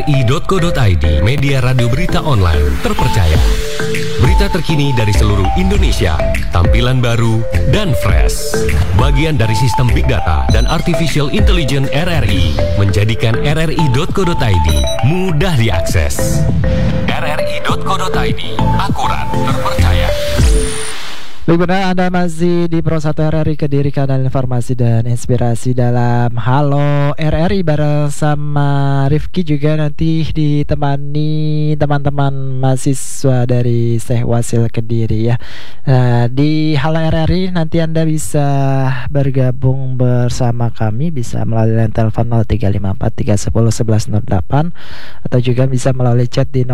rri.co.id, media radio berita online terpercaya. Berita terkini dari seluruh Indonesia, tampilan baru dan fresh. Bagian dari sistem Big Data dan Artificial Intelligence RRI, menjadikan rri.co.id mudah diakses. rri.co.id, akurat, terpercaya. Baik, benar, Anda masih di Pro 1 RRI Kediri, kanal informasi dan inspirasi dalam Halo RRI bersama Rifki, juga nanti ditemani teman-teman mahasiswa dari Syekh Wasil Kediri ya. Di Halo RRI nanti Anda bisa bergabung bersama kami, bisa melalui line telepon 0354 310 1108 atau juga bisa melalui chat di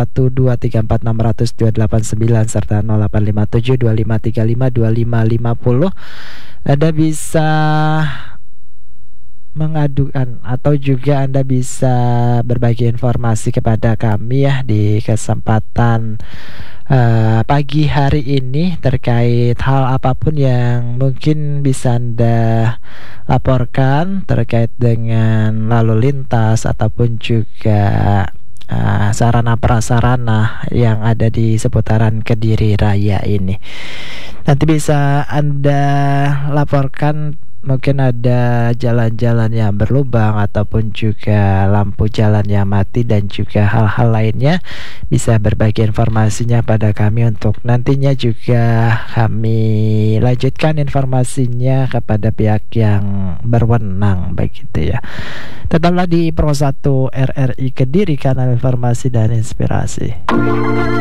081234600289 serta 085725352550. Anda bisa mengadukan atau juga Anda bisa berbagi informasi kepada kami ya di kesempatan pagi hari ini terkait hal apapun yang mungkin bisa Anda laporkan terkait dengan lalu lintas ataupun juga sarana prasarana yang ada di seputaran Kediri Raya ini. Nanti bisa Anda laporkan, mungkin ada jalan-jalan yang berlubang ataupun juga lampu jalan yang mati dan juga hal-hal lainnya. Bisa berbagi informasinya pada kami untuk nantinya juga kami lanjutkan informasinya kepada pihak yang berwenang, begitu ya. Tetaplah di Pro 1 RRI Kediri, kanal informasi dan inspirasi.